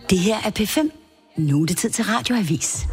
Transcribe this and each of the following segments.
Det her er P5. Nu er det tid til Radioavis.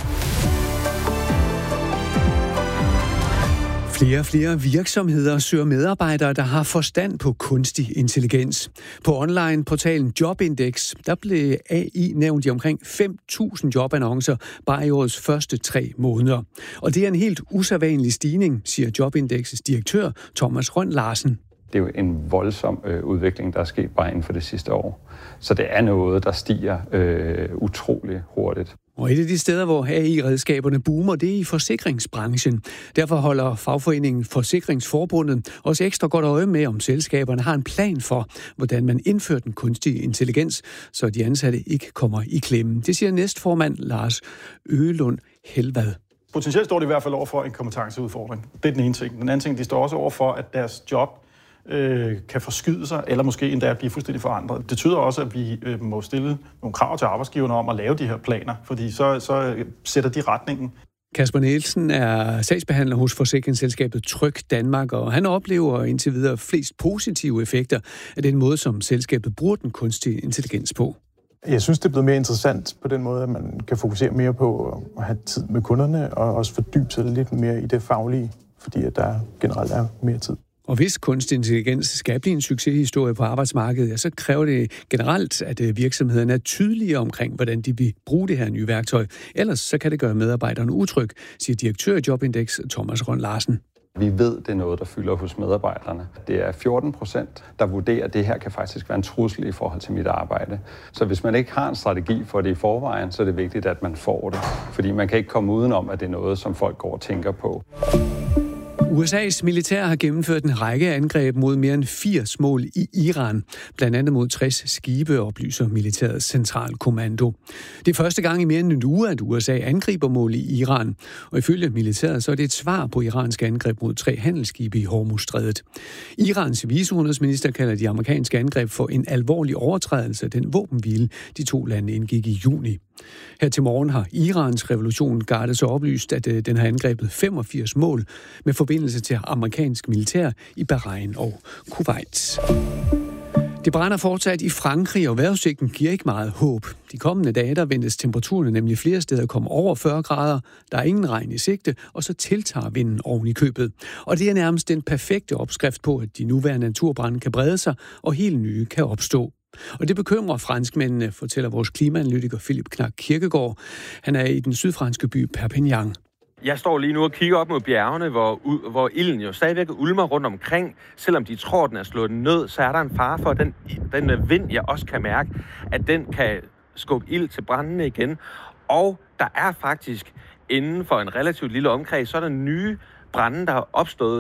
Flere virksomheder søger medarbejdere, der har forstand på kunstig intelligens. På online-portalen Jobindex, der blev AI nævnt i omkring 5.000 jobannoncer bare i årets første 3 måneder. Og det er en helt usædvanlig stigning, siger Jobindex' direktør Thomas Rønn Larsen. Det er jo en voldsom udvikling, der er sket bare inden for det sidste år. Så det er noget, der stiger utrolig hurtigt. Og et af de steder, hvor AI-redskaberne boomer, det er i forsikringsbranchen. Derfor holder fagforeningen Forsikringsforbundet også ekstra godt øje med, om selskaberne har en plan for, hvordan man indfører den kunstige intelligens, så de ansatte ikke kommer i klemme. Det siger næstformand Lars Øgelund Helvad. Potentielt står de i hvert fald over for en kompetenceudfordring. Det er den ene ting. Den anden ting, de står også over for, at deres job kan forskyde sig, eller måske endda blive fuldstændig forandret. Det betyder også, at vi må stille nogle krav til arbejdsgiverne om at lave de her planer, fordi så sætter de retningen. Kasper Nielsen er sagsbehandler hos forsikringsselskabet Tryg Danmark, og han oplever indtil videre flest positive effekter af den måde, som selskabet bruger den kunstige intelligens på. Jeg synes, det er blevet mere interessant på den måde, at man kan fokusere mere på at have tid med kunderne og også fordybe sig lidt mere i det faglige, fordi at der generelt er mere tid. Og hvis kunstig intelligens skal blive en succeshistorie på arbejdsmarkedet, ja, så kræver det generelt, at virksomhederne er tydelige omkring, hvordan de vil bruge det her nye værktøj. Ellers så kan det gøre medarbejderne utryg, siger direktør i Jobindex Thomas Rønn Larsen. Vi ved, det er noget, der fylder hos medarbejderne. Det er 14%, der vurderer, at det her kan faktisk være en trussel i forhold til mit arbejde. Så hvis man ikke har en strategi for det i forvejen, så er det vigtigt, at man får det. Fordi man kan ikke komme udenom, at det er noget, som folk går og tænker på. USA's militær har gennemført en række angreb mod mere end 80 mål i Iran, blandt andet mod 60 skibe, oplyser militærets centralkommando. Det er første gang i mere end en uge, at USA angriber mål i Iran, og ifølge militæret så er det et svar på iranske angreb mod 3 handelsskibe i Hormuzstrædet. Irans viceudenrigsminister kalder de amerikanske angreb for en alvorlig overtrædelse af den våbenhvile, de 2 lande indgik i juni. Her til morgen har Irans revolution Garde så oplyst, at den har angrebet 85 mål med forbindelse til amerikansk militær i Bahrain og Kuwait. Det brænder fortsat i Frankrig, og vejrudsigten giver ikke meget håb. De kommende dage, der ventes temperaturerne nemlig flere steder komme over 40 grader. Der er ingen regn i sigte, og så tiltager vinden oven i købet. Og det er nærmest den perfekte opskrift på, at de nuværende naturbrande kan brede sig, og helt nye kan opstå. Og det bekymrer franskmændene, fortæller vores klimaanalytiker Philip Knak Kirkegaard. Han er i den sydfranske by Perpignan. Jeg står lige nu og kigger op mod bjergene, hvor ilden jo stadigvæk ulmer rundt omkring. Selvom de tror, den er slået ned, så er der en fare for, at den vind, jeg også kan mærke, at den kan skubbe ild til brændende igen. Og der er faktisk inden for en relativt lille omkreds, så er der nye brande, der har opstået